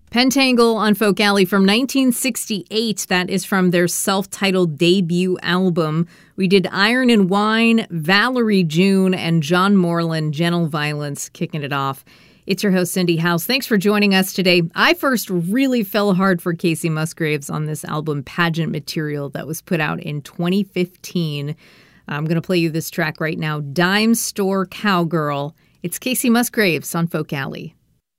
Pentangle on Folk Alley from 1968. That is from their self-titled debut album. We did Iron and Wine, Valerie June, and John Moreland, Gentle Violence, kicking it off. It's your host, Cindy House. Thanks for joining us today. I first really fell hard for Kacey Musgraves on this album, Pageant Material, that was put out in 2015. I'm going to play you this track right now, Dime Store Cowgirl. It's Kacey Musgraves on Folk Alley.